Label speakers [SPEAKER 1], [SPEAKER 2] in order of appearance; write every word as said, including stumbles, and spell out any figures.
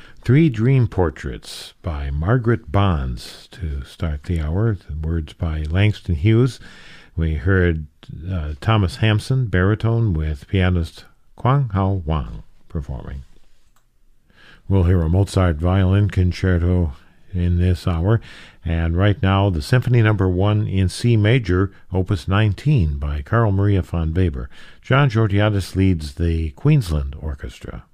[SPEAKER 1] Three Dream Portraits by Margaret Bonds to start the hour. The words by Langston Hughes. We heard uh, Thomas Hampson, baritone, with pianist Kwang Hao Wang performing. We'll hear a Mozart violin concerto in this hour. And right now, the Symphony Number One in C Major, Opus nineteen by Carl Maria von Weber. John Georgiadis leads the Queensland Orchestra.